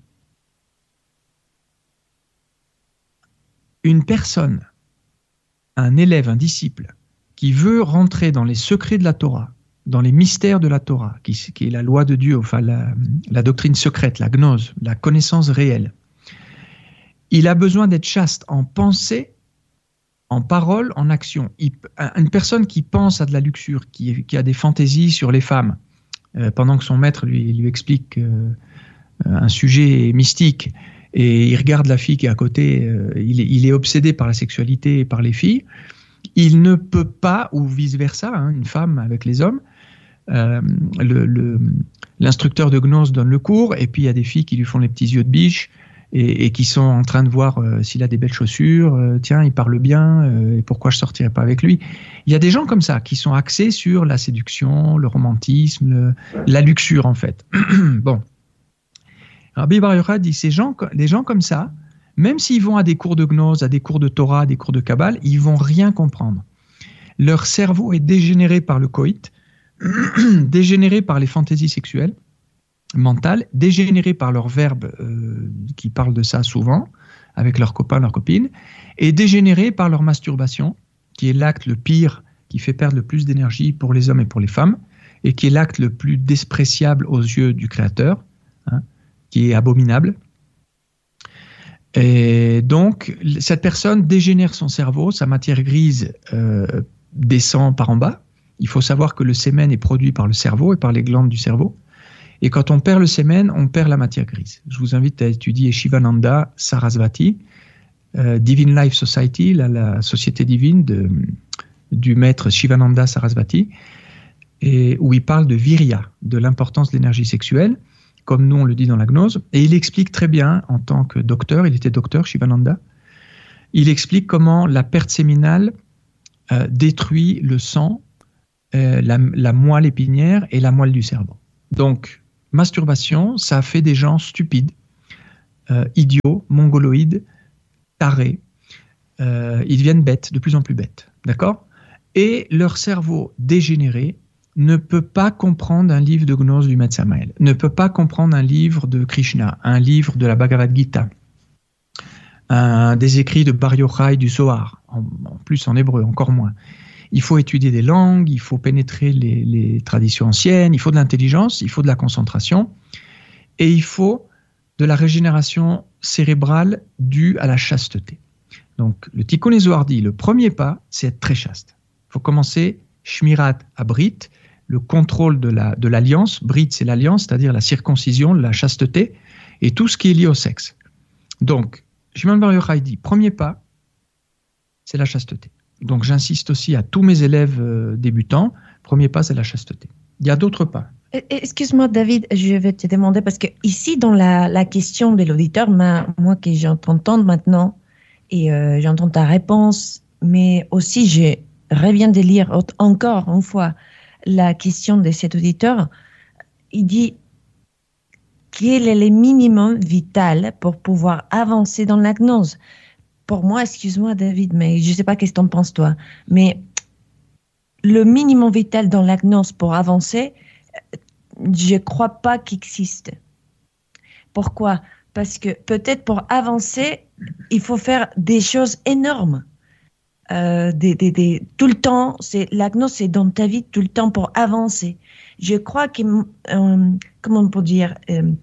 « Une personne, un élève, un disciple, qui veut rentrer dans les secrets de la Torah, dans les mystères de la Torah, qui est la loi de Dieu, enfin la doctrine secrète, la gnose, la connaissance réelle, il a besoin d'être chaste en pensée, en parole, en action. Une personne qui pense à de la luxure, qui a des fantaisies sur les femmes, pendant que son maître lui explique un sujet mystique, et il regarde la fille qui est à côté, il est obsédé par la sexualité et par les filles, il ne peut pas, ou vice-versa, une femme avec les hommes, l'instructeur de gnose donne le cours, et puis il y a des filles qui lui font les petits yeux de biche, et qui sont en train de voir s'il a des belles chaussures, tiens, il parle bien, et pourquoi je sortirais pas avec lui. Il y a des gens comme ça, qui sont axés sur la séduction, le romantisme, la luxure en fait. Bon. Rabbi Bar Yochai dit, les gens comme ça, même s'ils vont à des cours de gnose, à des cours de Torah, à des cours de Kabbale, ils vont rien comprendre. Leur cerveau est dégénéré par le coït, dégénéré par les fantaisies sexuelles, mentales, dégénérés par leurs verbes qui parlent de ça souvent, avec leurs copains, leurs copines, et dégénérés par leur masturbation, qui est l'acte le pire, qui fait perdre le plus d'énergie pour les hommes et pour les femmes, et qui est l'acte le plus despreciable aux yeux du Créateur, qui est abominable. Et donc, cette personne dégénère son cerveau, sa matière grise descend par en bas. Il faut savoir que le sémen est produit par le cerveau et par les glandes du cerveau. Et quand on perd le sémen, on perd la matière grise. Je vous invite à étudier Shivananda Sarasvati, Divine Life Society, la société divine du maître Shivananda Sarasvati, et où il parle de virya, de l'importance de l'énergie sexuelle, comme nous on le dit dans la gnose. Et il explique très bien, en tant que docteur, il était docteur Shivananda, il explique comment la perte séminale détruit le sang, la moelle épinière et la moelle du cerveau. Donc, masturbation, ça fait des gens stupides, idiots, mongoloïdes, tarés. Ils deviennent bêtes, de plus en plus bêtes. D'accord ? Et leur cerveau dégénéré ne peut pas comprendre un livre de gnose du Maître Samael, ne peut pas comprendre un livre de Krishna, un livre de la Bhagavad Gita, des écrits de Bar Yochai du Zohar, en plus en hébreu, encore moins. Il faut étudier des langues, il faut pénétrer les traditions anciennes, il faut de l'intelligence, il faut de la concentration, et il faut de la régénération cérébrale due à la chasteté. Donc, le Tikkun Zohar dit, le premier pas, c'est être très chaste. Il faut commencer Shmirat à Brit, le contrôle de l'alliance. Brit, c'est l'alliance, c'est-à-dire la circoncision, la chasteté, et tout ce qui est lié au sexe. Donc, Shimon Bar Yochai dit, premier pas, c'est la chasteté. Donc, j'insiste aussi à tous mes élèves débutants, premier pas, c'est la chasteté. Il y a d'autres pas. Excuse-moi, David, je vais te demander, parce que ici, dans la question de l'auditeur, moi que j'entends t'entendre maintenant, et j'entends ta réponse, mais aussi, je reviens de lire encore une fois la question de cet auditeur. Il dit, quel est le minimum vital pour pouvoir avancer dans la gnose? Pour moi, excuse-moi David, mais je ne sais pas qu'est-ce que tu en penses toi, mais le minimum vital dans la gnose pour avancer, je ne crois pas qu'il existe. Pourquoi? Parce que peut-être pour avancer, il faut faire des choses énormes. Tout le temps, la gnose, c'est dans ta vie tout le temps pour avancer. Je crois que, comment on peut dire,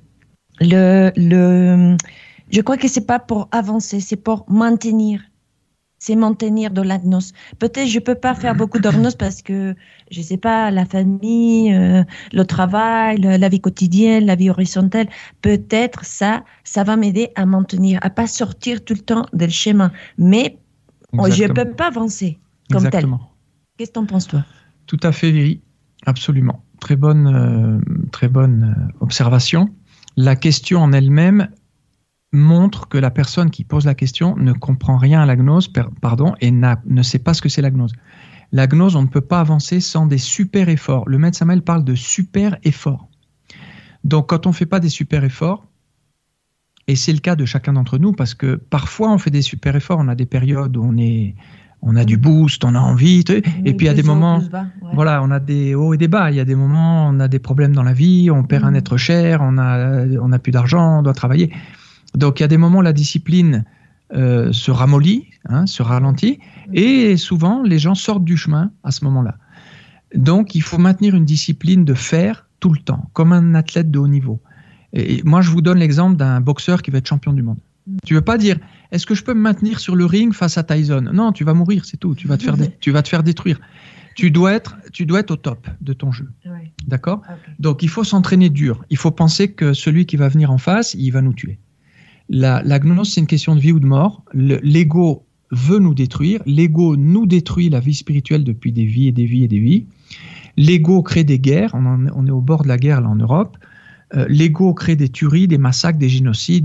je crois que c'est pas pour avancer, c'est pour maintenir. C'est maintenir de la gnose. Peut-être je peux pas faire beaucoup de gnose parce que, je sais pas, la famille, le travail, la vie quotidienne, la vie horizontale. Peut-être ça va m'aider à maintenir, à pas sortir tout le temps du schéma. Mais je peux pas avancer comme tel. Qu'est-ce que t'en penses toi? Tout à fait, Viri. Absolument. Très bonne observation. La question en elle-même montre que la personne qui pose la question ne comprend rien à la gnose, et ne sait pas ce que c'est la gnose. La gnose, on ne peut pas avancer sans des super efforts. Le Maître Samael parle de super efforts. Donc, quand on ne fait pas des super efforts, et c'est le cas de chacun d'entre nous, parce que parfois on fait des super efforts, on a des périodes où on a du boost, on a envie, et puis il y a des moments, voilà, on a des hauts et des bas. Il y a des moments, on a des problèmes dans la vie, on perd un être cher, on a plus d'argent, on doit travailler. Donc il y a des moments où la discipline se ramollit, se ralentit, et souvent les gens sortent du chemin à ce moment-là. Donc il faut maintenir une discipline de faire tout le temps, comme un athlète de haut niveau. Et moi je vous donne l'exemple d'un boxeur qui va être champion du monde. Tu veux pas dire, est-ce que je peux me maintenir sur le ring face à Tyson? Non, tu vas mourir, c'est tout. Tu vas te faire détruire. Tu dois être au top de ton jeu. Oui. D'accord? Okay. Donc il faut s'entraîner dur. Il faut penser que celui qui va venir en face, il va nous tuer. La gnose, c'est une question de vie ou de mort. L'ego veut nous détruire. L'ego nous détruit la vie spirituelle depuis des vies et des vies et des vies. L'ego crée des guerres. On est au bord de la guerre là en Europe. L'ego crée des tueries, des massacres, des génocides,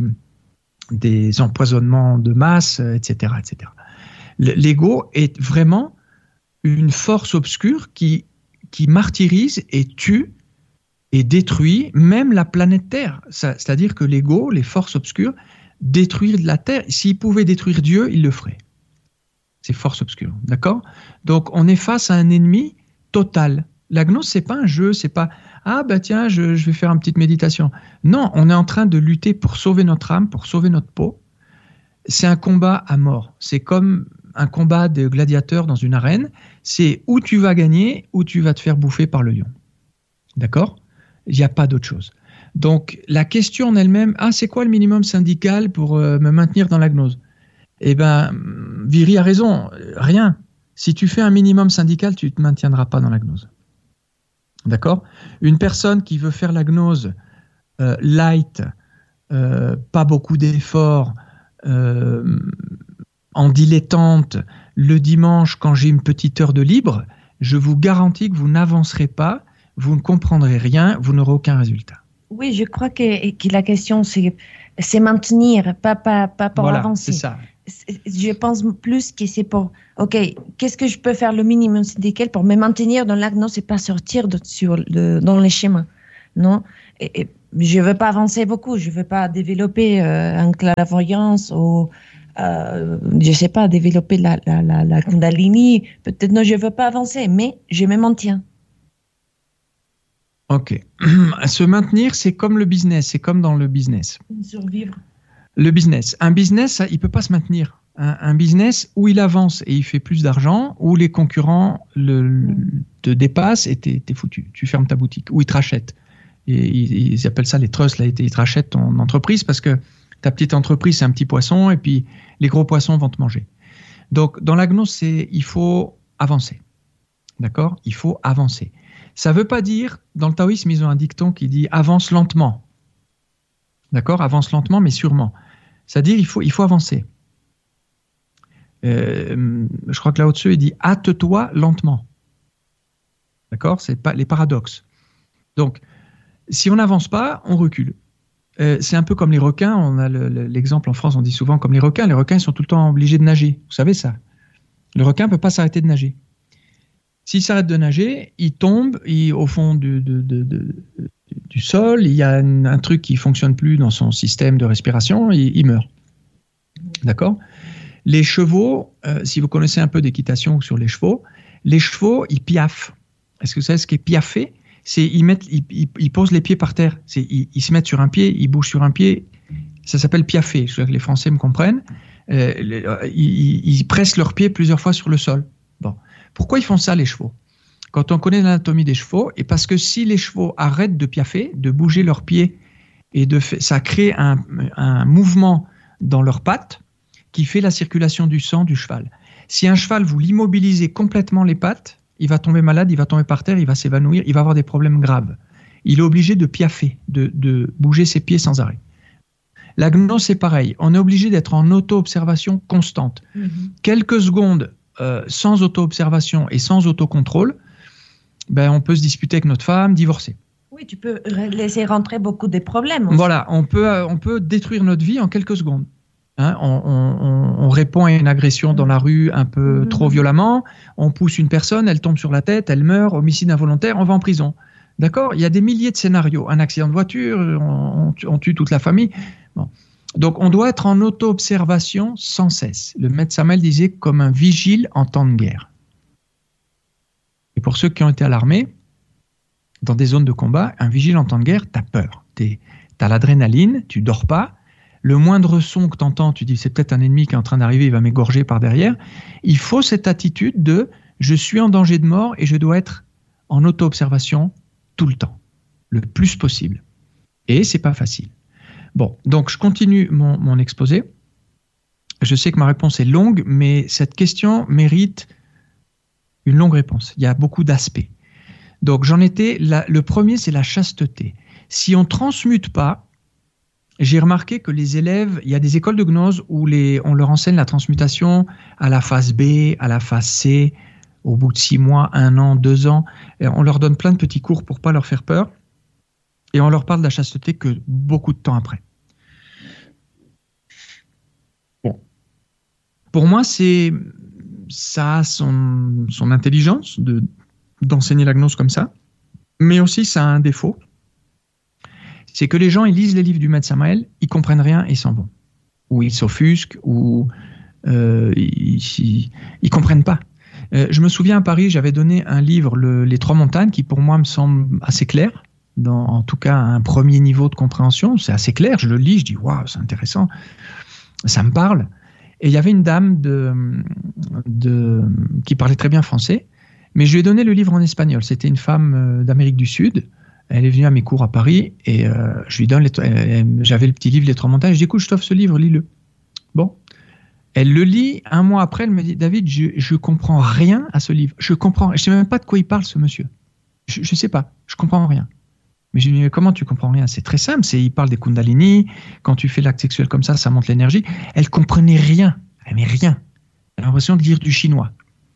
des empoisonnements de masse, etc., etc. L'ego est vraiment une force obscure qui martyrise et tue et détruit même la planète Terre. C'est-à-dire que l'ego, les forces obscures, détruire de la Terre. S'il pouvait détruire Dieu, il le ferait. Ces forces obscures, d'accord? Donc, on est face à un ennemi total. La gnose, c'est pas un jeu, c'est pas « Ah, bah tiens, je vais faire une petite méditation ». Non, on est en train de lutter pour sauver notre âme, pour sauver notre peau. C'est un combat à mort. C'est comme un combat de gladiateurs dans une arène. C'est où tu vas gagner, ou tu vas te faire bouffer par le lion. D'accord? Il n'y a pas d'autre chose. Donc, la question en elle-même, c'est quoi le minimum syndical pour me maintenir dans la gnose? Eh bien, Viri a raison, rien. Si tu fais un minimum syndical, tu ne te maintiendras pas dans la gnose. D'accord? Une personne qui veut faire la gnose light, pas beaucoup d'efforts, en dilettante, le dimanche quand j'ai une petite heure de libre, je vous garantis que vous n'avancerez pas, vous ne comprendrez rien, vous n'aurez aucun résultat. Oui, je crois que la question, c'est maintenir, pas pour avancer. C'est ça. je pense plus que c'est pour, ok, qu'est-ce que je peux faire le minimum syndical pour me maintenir dans l'agnose et pas sortir dans les schémas, non? Et je veux pas avancer beaucoup, je veux pas développer une clairvoyance ou, je sais pas, développer la Kundalini. Peut-être non, je veux pas avancer, mais je me maintiens. Ok. Se maintenir, c'est comme le business, c'est comme dans le business. Survivre. Le business. Un business, il ne peut pas se maintenir. Un business où il avance et il fait plus d'argent, où les concurrents te dépassent et t'es foutu. Tu fermes ta boutique, ou ils te rachètent. Et ils appellent ça les trusts, là, ils te rachètent ton entreprise parce que ta petite entreprise, c'est un petit poisson et puis les gros poissons vont te manger. Donc, dans la gnose, il faut avancer. D'accord ? Il faut avancer. Ça ne veut pas dire, dans le taoïsme, ils ont un dicton qui dit « avance lentement ». D'accord ? Avance lentement, mais sûrement. C'est-à-dire, il faut avancer. Je crois que Lao Tzu, il dit « hâte-toi lentement ». D'accord ? C'est pas les paradoxes. Donc, si on n'avance pas, on recule. C'est un peu comme les requins. On a l'exemple en France, on dit souvent comme les requins. Les requins, ils sont tout le temps obligés de nager. Vous savez ça ? Le requin ne peut pas s'arrêter de nager. S'il s'arrête de nager, il tombe au fond du sol, il y a un truc qui ne fonctionne plus dans son système de respiration, il meurt. D'accord ? Les chevaux, si vous connaissez un peu d'équitation sur les chevaux, ils piaffent. Est-ce que vous savez ce qu'est piaffer ? C'est ils posent les pieds par terre. Ils se mettent sur un pied, ils bougent sur un pied. Ça s'appelle piaffer. Je veux que les Français me comprennent. Ils pressent leurs pieds plusieurs fois sur le sol. Bon. Pourquoi ils font ça, les chevaux ? Quand on connaît l'anatomie des chevaux, et parce que si les chevaux arrêtent de piaffer, de bouger leurs pieds, et ça crée un mouvement dans leurs pattes qui fait la circulation du sang du cheval. Si un cheval, vous l'immobilisez complètement les pattes, il va tomber malade, il va tomber par terre, il va s'évanouir, il va avoir des problèmes graves. Il est obligé de piaffer, de bouger ses pieds sans arrêt. La gnose, c'est pareil. On est obligé d'être en auto-observation constante. Quelques secondes sans auto-observation et sans autocontrôle, on peut se disputer avec notre femme, divorcer. Oui, tu peux laisser rentrer beaucoup de problèmes. Aussi. Voilà, on peut détruire notre vie en quelques secondes. Hein, on répond à une agression dans la rue un peu trop violemment, on pousse une personne, elle tombe sur la tête, elle meurt, homicide involontaire, on va en prison. D'accord ? Il y a des milliers de scénarios. Un accident de voiture, on tue toute la famille. Bon. Donc, on doit être en auto-observation sans cesse. Le maître Samael disait comme un vigile en temps de guerre. Et pour ceux qui ont été à l'armée, dans des zones de combat, un vigile en temps de guerre, t'as peur. T'as l'adrénaline, tu dors pas. Le moindre son que t'entends, tu dis c'est peut-être un ennemi qui est en train d'arriver, il va m'égorger par derrière. Il faut cette attitude de je suis en danger de mort et je dois être en auto-observation tout le temps, le plus possible. Et c'est pas facile. Bon, donc je continue mon exposé. Je sais que ma réponse est longue, mais cette question mérite une longue réponse. Il y a beaucoup d'aspects. Donc le premier, c'est la chasteté. Si on ne transmute pas, j'ai remarqué que les élèves, il y a des écoles de gnose où on leur enseigne la transmutation à la phase B, à la phase C, au bout de 6 mois, 1 an, 2 ans. Et on leur donne plein de petits cours pour ne pas leur faire peur. Et on leur parle de la chasteté que beaucoup de temps après. Bon. Pour moi, ça a son intelligence d'enseigner la gnose comme ça, mais aussi ça a un défaut. C'est que les gens, ils lisent les livres du maître Samael, ils comprennent rien et ils s'en vont. Ou ils s'offusquent, ou ils comprennent pas. Je me souviens à Paris, j'avais donné un livre, Les Trois Montagnes, qui pour moi me semble assez clair, en tout cas un premier niveau de compréhension. C'est assez clair, je le lis, je dis waouh, c'est intéressant, ça me parle. Et il y avait une dame qui parlait très bien français, mais je lui ai donné le livre en espagnol. C'était une femme d'Amérique du Sud. Elle est venue à mes cours à Paris et je lui donne j'avais le petit livre Les Trois Montagnes. Je dis écoute, je t'offre ce livre, lis-le. Bon, elle le lit. 1 mois après, elle me dit David, je comprends rien à ce livre. Je sais même pas de quoi il parle ce monsieur. Je sais pas, je comprends rien. Mais je lui dis mais comment tu comprends rien ? C'est très simple. Il parle des Kundalini. Quand tu fais l'acte sexuel comme ça monte l'énergie. Elle comprenait rien. Mais rien. Elle a l'impression de lire du chinois.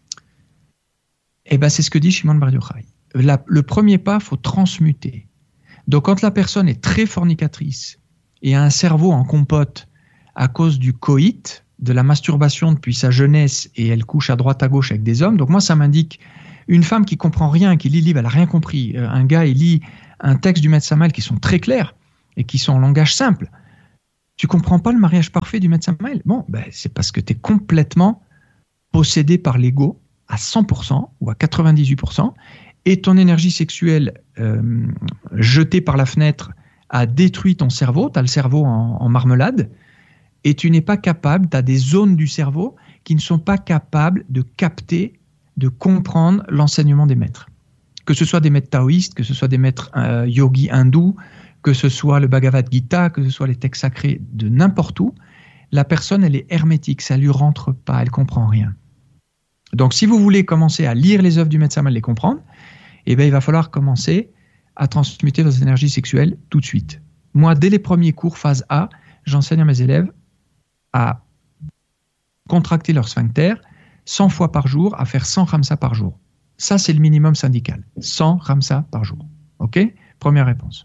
Et c'est ce que dit Shimon Bar Yochai. Le premier pas, il faut transmuter. Donc, quand la personne est très fornicatrice et a un cerveau en compote à cause du coït, de la masturbation depuis sa jeunesse et elle couche à droite à gauche avec des hommes. Donc moi, ça m'indique une femme qui comprend rien, qui lit le livre, elle n'a rien compris. Un gars, il lit un texte du Maître Samael qui sont très clairs et qui sont en langage simple. Tu comprends pas le mariage parfait du Maître Samael? Bon, c'est parce que tu es complètement possédé par l'ego à 100% ou à 98% et ton énergie sexuelle jetée par la fenêtre a détruit ton cerveau. Tu as le cerveau en marmelade et tu n'es pas capable, tu as des zones du cerveau qui ne sont pas capables de capter, de comprendre l'enseignement des maîtres. Que ce soit des maîtres taoïstes, que ce soit des maîtres yogis hindous, que ce soit le Bhagavad Gita, que ce soit les textes sacrés de n'importe où, la personne, elle est hermétique, ça ne lui rentre pas, elle ne comprend rien. Donc, si vous voulez commencer à lire les œuvres du Maître Samael, les comprendre, eh bien, il va falloir commencer à transmuter vos énergies sexuelles tout de suite. Moi, dès les premiers cours, phase A, j'enseigne à mes élèves à contracter leur sphincter 100 fois par jour, à faire 100 ramsas par jour. Ça, c'est le minimum syndical. 100 ramsas par jour. OK? Première réponse.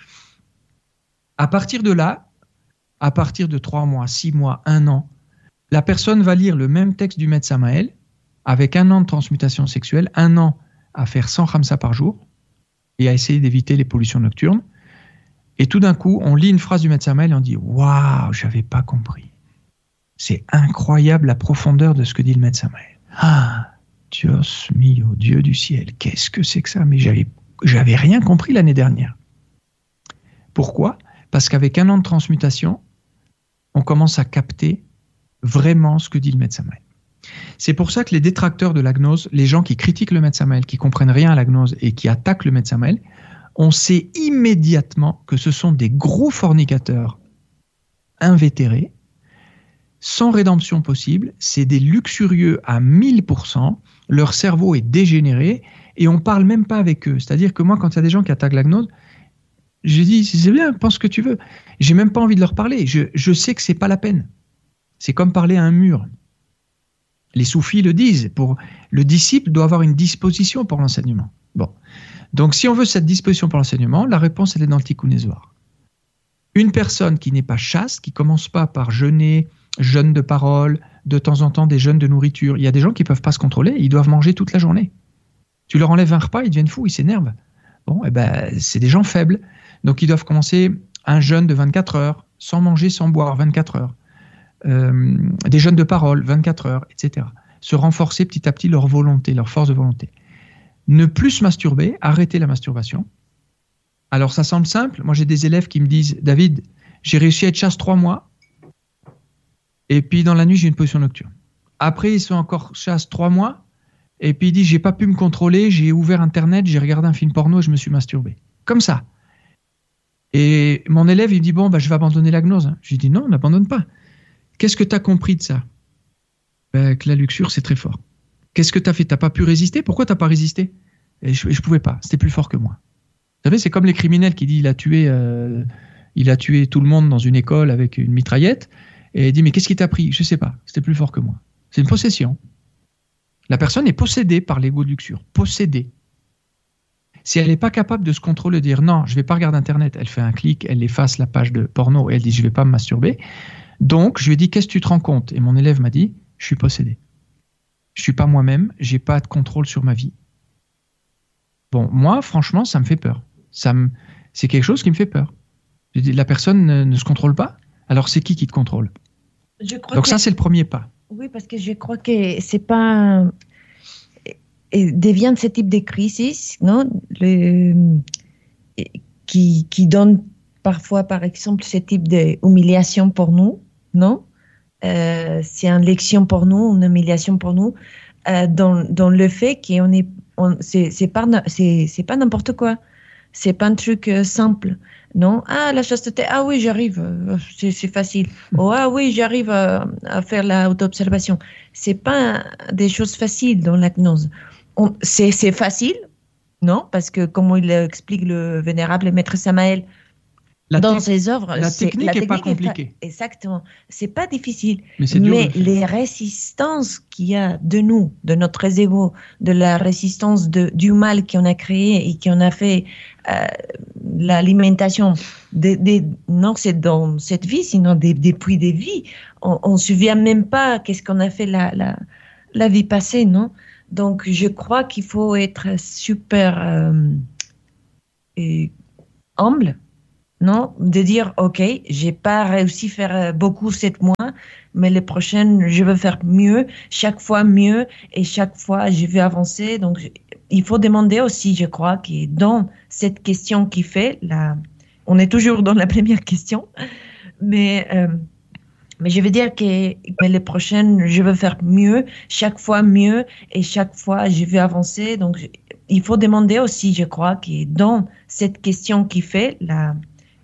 À partir de là, à partir de 3 mois, 6 mois, 1 an, la personne va lire le même texte du Maître Samael avec 1 an de transmutation sexuelle, 1 an à faire 100 ramsas par jour et à essayer d'éviter les pollutions nocturnes. Et tout d'un coup, on lit une phrase du Maître Samael et on dit « Waouh, j'avais pas compris. C'est incroyable la profondeur de ce que dit le Maître Samael. Ah, Dios mio, Dieu du ciel, qu'est-ce que c'est que ça? Mais j'avais rien compris l'année dernière. » Pourquoi? Parce qu'avec 1 an de transmutation, on commence à capter vraiment ce que dit le Maître Samael. C'est pour ça que les détracteurs de la gnose, les gens qui critiquent le Maître Samael, qui comprennent rien à la gnose et qui attaquent le Maître Samael, on sait immédiatement que ce sont des gros fornicateurs invétérés, sans rédemption possible, c'est des luxurieux à 1000%, leur cerveau est dégénéré et on ne parle même pas avec eux. C'est-à-dire que moi, quand il y a des gens qui attaquent la gnose, je dis, c'est bien, pense ce que tu veux. J'ai même pas envie de leur parler. Je sais que c'est pas la peine. C'est comme parler à un mur. Les soufis le disent. Le disciple doit avoir une disposition pour l'enseignement. Bon. Donc, si on veut cette disposition pour l'enseignement, la réponse, elle est dans le Tikkun Zohar. Une personne qui n'est pas chaste, qui commence pas par jeûner, jeûne de parole, de temps en temps des jeûnes de nourriture. Il y a des gens qui peuvent pas se contrôler, ils doivent manger toute la journée. Tu leur enlèves un repas, ils deviennent fous, ils s'énervent. Bon, c'est des gens faibles. Donc, ils doivent commencer un jeûne de 24 heures, sans manger, sans boire, 24 heures. Des jeûnes de parole, 24 heures, etc. Se renforcer petit à petit leur volonté, leur force de volonté. Ne plus se masturber, arrêter la masturbation. Alors, ça semble simple. Moi, j'ai des élèves qui me disent « David, j'ai réussi à être chaste 3 mois, et puis dans la nuit, j'ai une position nocturne. Après, ils sont encore chastes 3 mois, et puis ils disent « J'ai pas pu me contrôler, j'ai ouvert Internet, j'ai regardé un film porno et je me suis masturbé. » Comme ça. Et mon élève, il me dit « Bon, je vais abandonner la gnose. » Je lui dis « Non, n'abandonne pas. Qu'est-ce que tu as compris de ça? Que la luxure, c'est très fort. Qu'est-ce que tu as fait? Tu n'as pas pu résister? Pourquoi tu n'as pas résisté? Et je ne pouvais pas. C'était plus fort que moi. Vous savez, c'est comme les criminels qui disent il a tué tout le monde dans une école avec une mitraillette. Et il dit mais qu'est-ce qui t'a pris? Je ne sais pas. C'était plus fort que moi. C'est une possession. La personne est possédée par l'ego de luxure. Possédée. Si elle n'est pas capable de se contrôler, de dire non, je ne vais pas regarder Internet, elle fait un clic, elle efface la page de porno et elle dit je ne vais pas me masturber. Donc, je lui ai dit qu'est-ce que tu te rends compte? Et mon élève m'a dit je suis possédé. Je ne suis pas moi-même, je n'ai pas de contrôle sur ma vie. Bon, moi, franchement, ça me fait peur. C'est quelque chose qui me fait peur. Je dis, la personne ne se contrôle pas, alors c'est qui te contrôle? Donc ça, c'est le premier pas. Oui, parce que je crois que c'est pas... devient ce type de crise, non? Qui donne parfois, par exemple, ce type d'humiliation pour nous, non? C'est une leçon pour nous, une humiliation pour nous, dans le fait qu'on est... c'est pas n'importe quoi. C'est pas un truc simple, non? Ah, la chasteté, ah oui, j'arrive, c'est facile. Oh, ah oui, j'arrive à faire l'auto-observation. C'est pas des choses faciles dans la gnose. C'est facile, non? Parce que, comme il explique le vénérable maître Samael, dans ces œuvres, la technique n'est pas compliquée. Exactement. C'est pas difficile. Mais les résistances qu'il y a de nous, de notre ego, de la résistance du mal qu'on a créé et qu'on a fait l'alimentation, non c'est dans cette vie, sinon depuis des vies. On ne se souvient même pas qu'est-ce qu'on a fait la vie passée, non? Donc, je crois qu'il faut être super humble. Non, de dire, OK, j'ai pas réussi à faire beaucoup cette mois, mais les prochaines, je veux faire mieux, chaque fois mieux, et chaque fois, je vais avancer. Donc, il faut demander aussi, je crois, que dans cette question qui fait, on est toujours dans la première question, mais je veux dire que les prochaines, je veux faire mieux, chaque fois mieux, et chaque fois, je vais avancer. Donc, il faut demander aussi, je crois, que dans cette question qui fait,